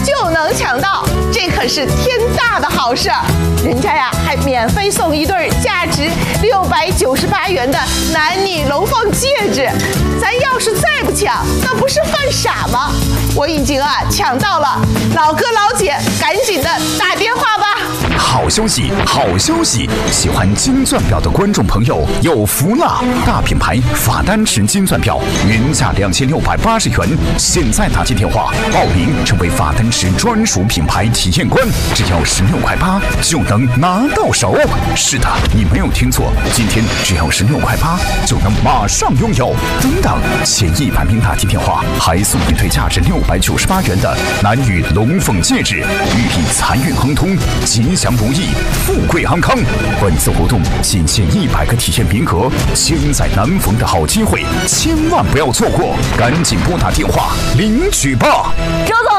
就能抢到，这可是天大的好事！人家呀还免费送一对价值698元的男女龙凤戒指，咱要是再不抢，那不是犯傻吗？我已经抢到了，老哥老姐赶紧的打电话吧！ 好消息，好消息！喜欢金钻表的观众朋友有福了！大品牌法丹石金钻表原价2680元，现在打进电话报名成为法丹石专属品牌体验官，只要16.8块就能拿到手。是的，你没有听错，今天只要16.8块就能马上拥有。等等，前100名打进电话还送一对价值698元的男女龙凤戒指，寓意财运亨通、吉祥如意、富贵安康。本次活动仅限100个体验名额，千载难逢的好机会，千万不要错过，赶紧拨打电话领取吧！ 周总。